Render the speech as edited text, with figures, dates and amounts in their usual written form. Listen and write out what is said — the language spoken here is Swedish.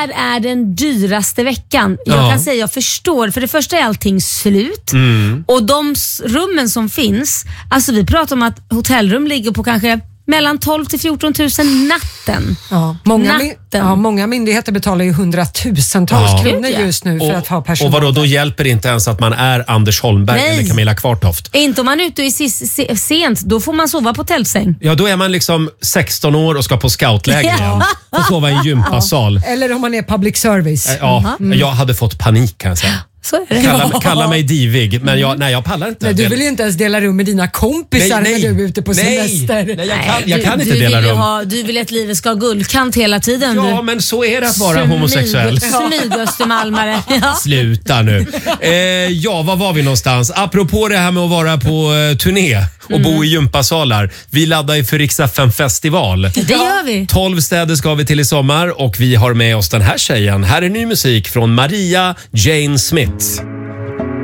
här är den dyraste veckan. Jag kan säga, jag förstår. För det första är allting slut. Och de rummen som finns, alltså vi pratar om att hotellrum ligger på kanske mellan 12 till 14 000 natten. Ja, många myndigheter betalar ju 100,000-tals kronor just nu för att ha personal. Och vadå, då hjälper det inte ens att man är Anders Holmberg eller Camilla Kvartoft. Inte om man är ute och är sent, då får man sova på tältsäng. Ja, då är man liksom 16 år och ska på scoutläger igen. Och sova i en gympasal. Eller om man är public service. Jag hade fått panik kan jag säga. Så är det. Kalla mig divig, men jag pallar inte. Nej, du vill ju inte ens dela rum med dina kompisar när du är ute på semester. Nej, jag kan inte dela rum. Du vill att livet ska ha guldkant hela tiden. Ja, men så är det att vara homosexuell. Smygöstermalmare. Sluta nu. Var var vi någonstans? Apropå det här med att vara på turné och bo i gympasalar. Vi laddar ju för Rix FM festival. Det gör vi. 12 städer ska vi till i sommar och vi har med oss den här tjejen. Här är ny musik från Maria Jane Smith.